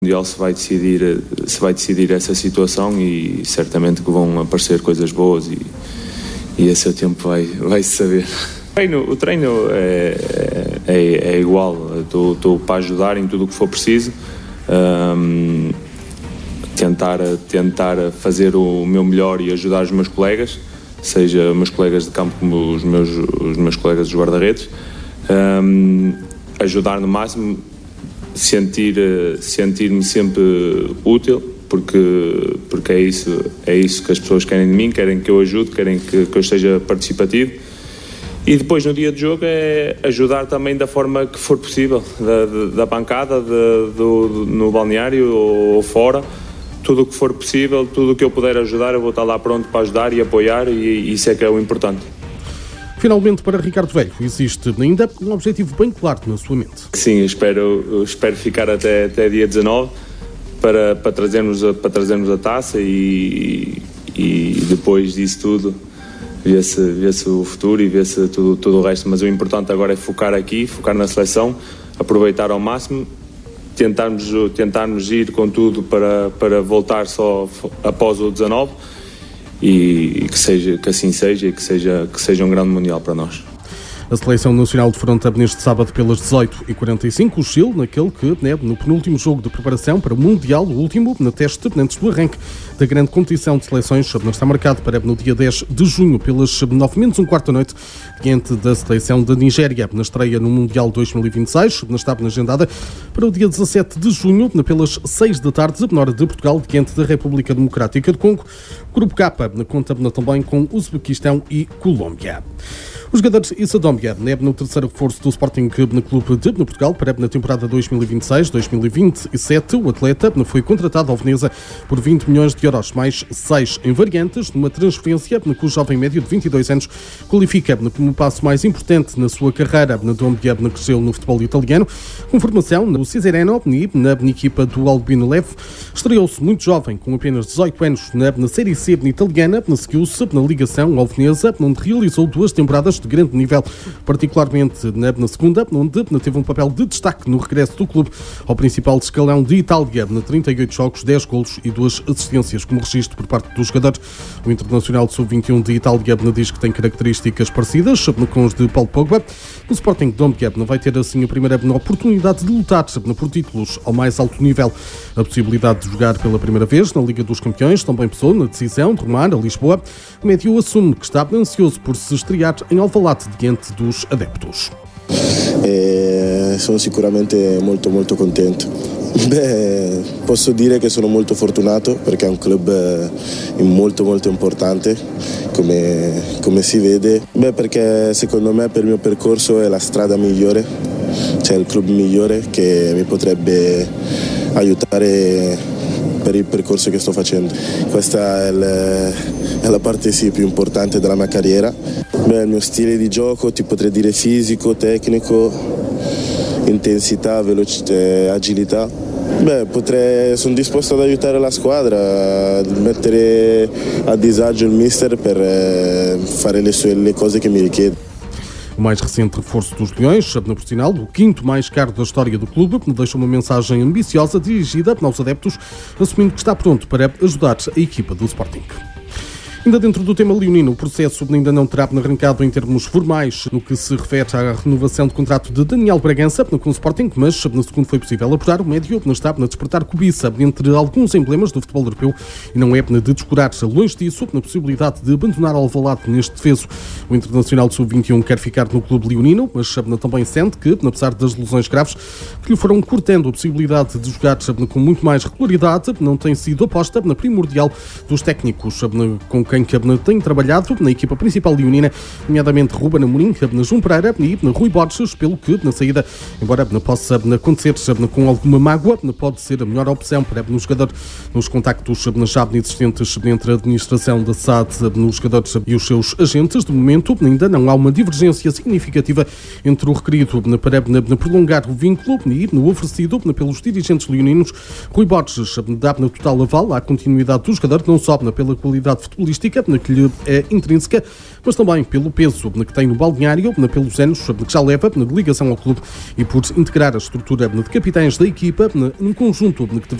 Mundial se vai decidir essa situação e certamente que vão aparecer coisas boas e a seu tempo vai se saber. O treino é igual, estou para ajudar em tudo o que for preciso, tentar fazer o meu melhor e ajudar os meus colegas, seja meus colegas de campo como os meus colegas dos guarda-redes, ajudar no máximo, sentir-me sempre útil, porque é isso que as pessoas querem de mim, querem que eu ajude, querem que eu esteja participativo. E depois no dia de jogo é ajudar também da forma que for possível, da bancada, no balneário ou fora, tudo o que for possível, tudo o que eu puder ajudar, eu vou estar lá pronto para ajudar e apoiar, e isso é que é o importante. Finalmente, para Ricardo Velho, existe ainda um objetivo bem claro na sua mente. Sim, espero ficar até dia 19 para trazermos a taça e depois disso tudo ver-se o futuro e ver-se tudo o resto. Mas o importante agora é focar na seleção, aproveitar ao máximo, tentarmos ir com tudo para voltar só após o 19 e que assim seja e que seja um grande Mundial para nós. A Seleção Nacional defronta neste sábado pelas 18h45 o Chile, naquele que, no penúltimo jogo de preparação para o Mundial, o último, na teste antes do arranque da grande competição de seleções, está marcado para no dia 10 de junho, pelas 9:45 da noite, diante da Seleção da Nigéria, na estreia no Mundial 2026, está agendada para o dia 17 de junho, pelas 6 da tarde, na hora de Portugal, diante da República Democrática do Congo. O Grupo K conta também com Uzbequistão e Colômbia. Os jogadores Issa Doumbia no terceiro reforço do Sporting Clube de Portugal para na temporada 2026-2027. O atleta foi contratado ao Veneza por 20 milhões de euros, mais 6 em variantes, numa transferência que o jovem médio de 22 anos qualifica como o passo mais importante na sua carreira. Doumbia cresceu no futebol italiano, com formação no Cesareno e na equipa do Albino Lev. Estreou-se muito jovem, com apenas 18 anos, na Série C italiana, seguiu-se na ligação ao Veneza, onde realizou 2 temporadas de grande nível, particularmente na segunda, onde teve um papel de destaque no regresso do clube ao principal escalão de Itália, 38 jogos, 10 golos e 2 assistências como registro por parte do jogador. O internacional de sub-21 de Itália diz que tem características parecidas com os de Paul Pogba. O Sporting Doumbia vai ter assim a primeira oportunidade de lutar por títulos ao mais alto nível. A possibilidade de jogar pela primeira vez na Liga dos Campeões também pesou na decisão de rumar a Lisboa. O médio assume que está ansioso por se estrear em Alvalade diante dos adeptos. Sono sicuramente molto contento. Posso dire che sono molto fortunato perché è un club molto importante, come si vede. Perché secondo me per il mio percorso è la strada migliore, cioè il club migliore che mi potrebbe aiutare per il percorso che sto facendo. Questa è la parte più importante della mia carriera. Il mio stile di gioco, ti potrei dire fisico, tecnico, intensità, velocità, agilità. Sono disposto ad aiutare la squadra, a mettere a disagio il mister per fare le cose che mi richiede. O mais recente reforço dos Leões, por sinal, o quinto mais caro da história do clube, deixa uma mensagem ambiciosa dirigida aos adeptos, assumindo que está pronto para ajudar a equipa do Sporting. Ainda dentro do tema leonino, o processo ainda não terá arrancado em termos formais no que se refere à renovação de contrato de Daniel Bragança com o Sporting, mas na segunda foi possível apurar o médio está a despertar cobiça entre alguns emblemas do futebol europeu e não é de descurar longe disso na possibilidade de abandonar Alvalade neste defeso. O internacional de sub-21 quer ficar no clube leonino, mas também sente que, apesar das lesões graves que lhe foram cortando a possibilidade de jogar com muito mais regularidade, não tem sido aposta na primordial dos técnicos com quem tem trabalhado na equipa principal leonina, nomeadamente Ruben Amorim, João Pereira e Rui Borges, pelo que na saída, embora possa acontecer com alguma mágoa, pode ser a melhor opção para o jogador nos contactos já existentes entre a administração da SAD, os jogadores e os seus agentes. De momento, ainda não há uma divergência significativa entre o requerido para prolongar o vínculo e o oferecido pelos dirigentes leoninos. Rui Borges dá total aval à continuidade do jogador, não só pela qualidade futebolística futebolística que lhe é intrínseca, mas também pelo peso que tem no balneário, pelos anos que já leva de ligação ao clube e por integrar a estrutura de capitães da equipa num conjunto que